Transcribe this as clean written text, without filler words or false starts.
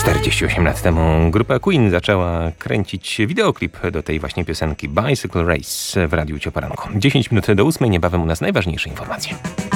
48 lat temu grupa Queen zaczęła kręcić wideoklip do tej właśnie piosenki Bicycle Race w Radiu Cioparanku. 10 minut do 8, niebawem u nas najważniejsze informacje.